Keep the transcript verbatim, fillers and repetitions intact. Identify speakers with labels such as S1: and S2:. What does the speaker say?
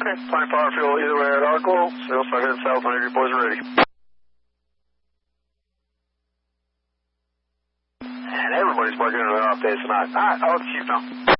S1: Okay, fine power fuel either way at Arco. Sails so heading south whenever your boys are ready. And everybody's barking into their off days tonight. Alright, I'll let the chief know.